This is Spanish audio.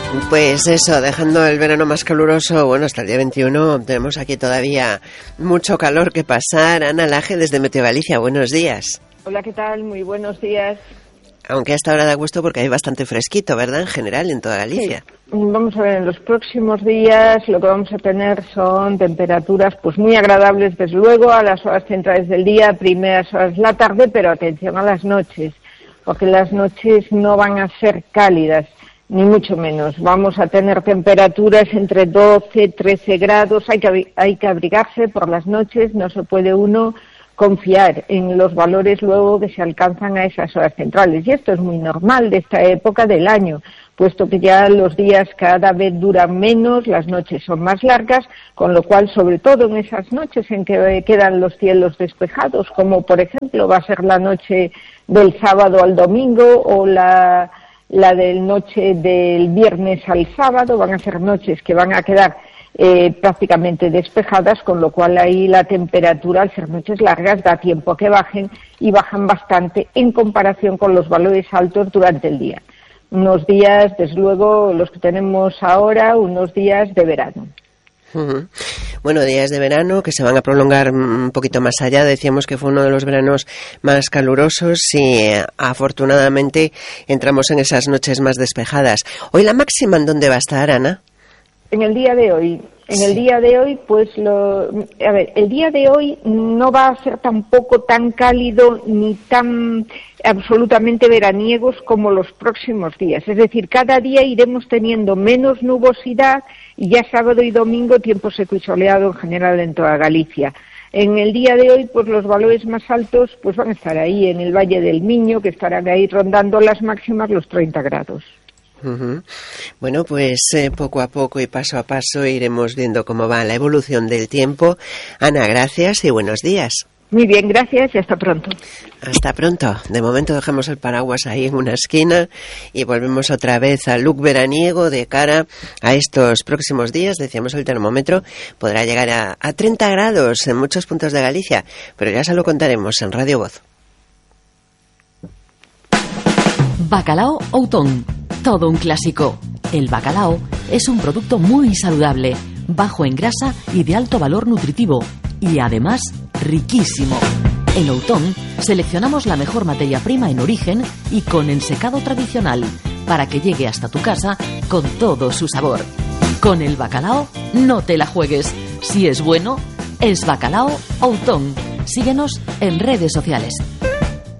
Pues eso, dejando el verano más caluroso, bueno, hasta el día 21 tenemos aquí todavía mucho calor que pasar. Ana Laje desde Meteo Galicia, buenos días. Hola, ¿qué tal? Muy buenos días. Aunque hasta ahora da gusto porque hay bastante fresquito, ¿verdad? En general, en toda Galicia. Sí. Vamos a ver, en los próximos días lo que vamos a tener son temperaturas pues muy agradables, desde luego, a las horas centrales del día, primeras horas de la tarde, pero atención a las noches, porque las noches no van a ser cálidas, ni mucho menos. Vamos a tener temperaturas entre 12 y 13 grados, hay que abrigarse por las noches, no se puede uno confiar en los valores luego que se alcanzan a esas horas centrales. Y esto es muy normal de esta época del año, puesto que ya los días cada vez duran menos, las noches son más largas, con lo cual, sobre todo en esas noches en que quedan los cielos despejados, como por ejemplo va a ser la noche del sábado al domingo o la del noche del viernes al sábado, van a ser noches que van a quedar prácticamente despejadas, con lo cual ahí la temperatura, al ser noches largas, da tiempo a que bajen y bajan bastante en comparación con los valores altos durante el día. Unos días, desde luego, los que tenemos ahora, unos días de verano. Bueno, días de verano que se van a prolongar un poquito más allá. Decíamos que fue uno de los veranos más calurosos y afortunadamente entramos en esas noches más despejadas. Hoy la máxima, ¿en dónde va a estar, Ana? En el día de hoy, pues el día de hoy no va a ser tampoco tan cálido ni tan absolutamente veraniegos como los próximos días. Es decir, cada día iremos teniendo menos nubosidad y ya sábado y domingo tiempo seco y soleado en general en toda Galicia. En el día de hoy, pues los valores más altos pues van a estar ahí en el Valle del Miño, que estarán ahí rondando las máximas los 30 grados. Bueno, pues poco a poco y paso a paso iremos viendo cómo va la evolución del tiempo. Ana, gracias y buenos días. Muy bien, gracias y hasta pronto. Hasta pronto. De momento dejamos el paraguas ahí en una esquina y volvemos otra vez al look veraniego de cara a estos próximos días. Decíamos, el termómetro podrá llegar a 30 grados en muchos puntos de Galicia, pero ya se lo contaremos en Radio Voz. Bacalao Outón. Todo un clásico. El bacalao es un producto muy saludable, bajo en grasa y de alto valor nutritivo, y además riquísimo. En Outón seleccionamos la mejor materia prima en origen y con ensecado tradicional, para que llegue hasta tu casa con todo su sabor. Con el bacalao no te la juegues. Si es bueno, es Bacalao Outón. Síguenos en redes sociales.